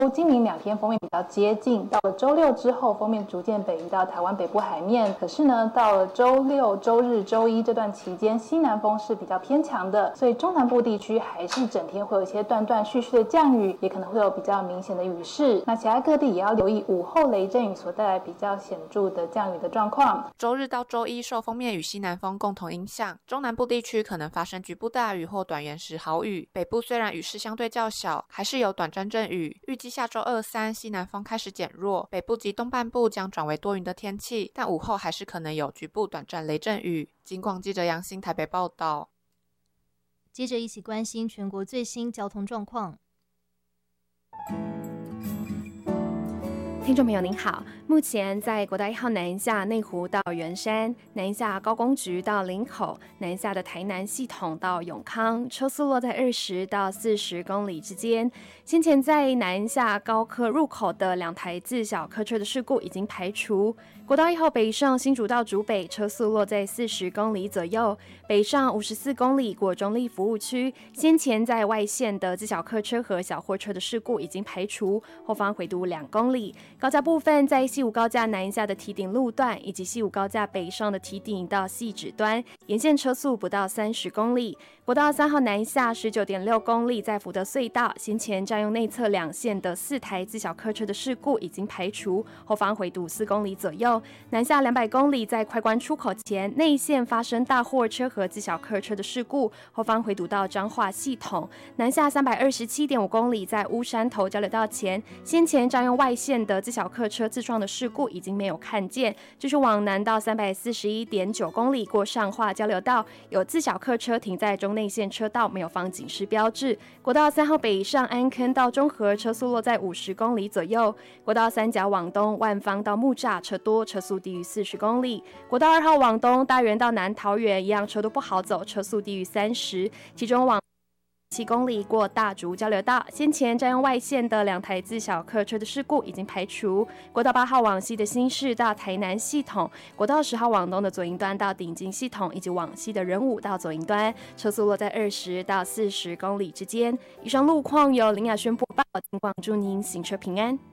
今明两天风面比较接近，到了周六之后，风面逐渐北移到台湾北部海面。可是呢，到了周六、周日、周一这段期间，西南风是比较偏强的，所以中南部地区还是整天会有一些断断续续的降雨，也可能会有比较明显的雨势。那其他各地也要留意午后雷阵雨所带来比较显著的降雨的状况。 周日到周一受锋面与西南风共同影响，中南部地区可能发生局部大雨或短延时豪雨。北部虽然雨势相对较小，还是有短暂阵雨。预计下周2、3西南风开始减弱，北部及东半部将转为多云的天气，但午后还是可能有局部短暂雷阵雨。警广记者杨欣台北报道。 接着一起关心全国最新交通状况。 听众朋友您好，目前在国道1号南下内湖到圆山、南下高工局到林口、南下的台南系统到永康，车速落在20到40公里之间。先前在南下高科入口的2台自小客车的事故已经排除。国道1号北上新竹到竹北，车速落在40公里左右。北上54公里国中立服务区，先前在外线的自小客车和小货车的事故已经排除，后方回堵2公里。高架部分，在西武高架南下的堤顶路段，以及西武高架北上的堤顶到汐止端，沿线车速不到30公里。国道3号南下19.6公里，在福德隧道，先前占用内侧2线的4台自小客车的事故已经排除，后方回堵4公里左右。南下200公里，在快关出口前，内线发生大货车和自小客车的事故，后方回堵到彰化系统。南下327.5公里，在乌山头交流道前，先前占用外线的自小客车自撞的事故已经没有看见。就是往南到341.9公里，过上化交流道，有自小客车停在中内线车道，没有放警示标志。国道3号北上安坑到中和，车速落在50公里左右。国道3甲往东万芳到木栅，车多，车速低于40公里。国道2号往东大园到南桃园一样，车都不好走，车速低于30。其中往7公里过大竹交流道，先前占用外线的2台自小客车的事故已经排除。国道8号往西的新市到台南系统，国道10号往东的左营端到顶金系统，以及往西的仁武到左营端，车速落在20到40公里之间。以上路况由林雅轩播报，警广祝您行车平安。